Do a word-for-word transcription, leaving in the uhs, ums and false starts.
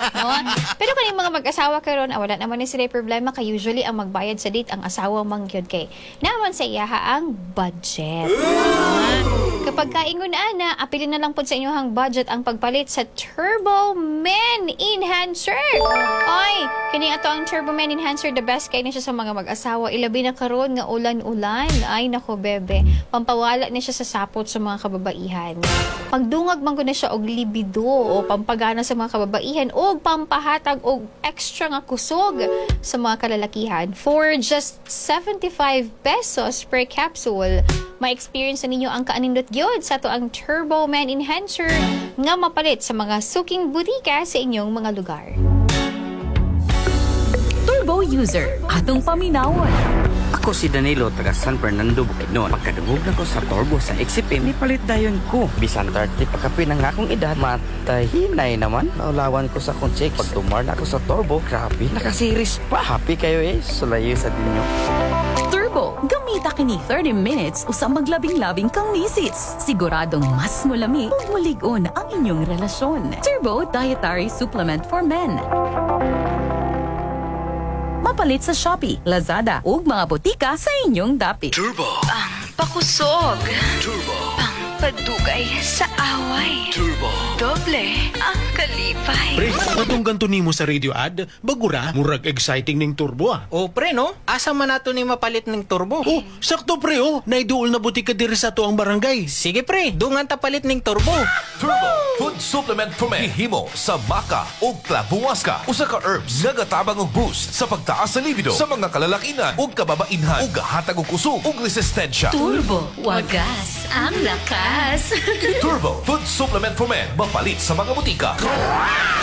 No? Pero kaning mga mag-asawa karon, ah, wala naman ni sila problema kay usually ang magbayad sa date ang asawa man gyud kay naman sa iyaha ang budget. Ah, kapag kaingon ana, apilin na lang pod sa inyohang budget ang pagpalit sa Turbo Men Enhancer. Oy, kini ato ang Turbo Men Enhancer, the best kay ni siya sa mga mag-asawa. Ilabi na karon nga ulan-ulan. Ay nako bebe, pampawala ni siya sa sapot sa mga kababaihan. Pagdungag man ko na siya og libido o pampagana sa mga kababaihan o pampahatag og extra nga kusog sa mga kalalakihan. For just seventy-five pesos per capsule, ma-experience na ninyo ang kaanindot gyud sa to ang Turbo Men Enhancer nga mapalit sa mga suking butika sa inyong mga lugar. Turbo user, atong paminawon. Ako si Danilo, taga San Fernando, Bukidnon. Pagkadungog na ko sa Turbo sa X C P M, nipalit dayon ko. Bisan thirty pagkapi ng akong edad, matahinay naman. Naulawan ko sa akong check. Pag tumar na ako sa Turbo, grabe, nakasiris pa. Happy kayo eh, sulayo sa dinyo. Turbo, gamita kini thirty minutes usa maglabing-labing kang misis. Siguradong mas mulami ug mulig-on ang inyong relasyon. Turbo Dietary Supplement for Men. Mapalit sa Shopee, Lazada ug mga botika sa inyong dapit. Turbo, Pakusog, turbo, padugay sa away. turbo. Doble ang kalipay. Pre, katong ganto nimo sa radio ad, bagura, murag exciting ning turbo ah. O pre no, asa man nato ni mapalit ng turbo? Oh, sakto pre oh, naiduol na butika diri sa tuang barangay. Sige pre, dungan ta palit ng turbo. Turbo, food supplement for men. Himo sa maka o klabuwaska. Usa ka herbs nga gatabang og boost sa pagtaas sa libido sa mga kalalakinan ug kababainhan ug gahatag og kusog ug resistensya. Turbo, wagas ang lakas. Turbo, food supplement for men. Mapalit sa mga butika.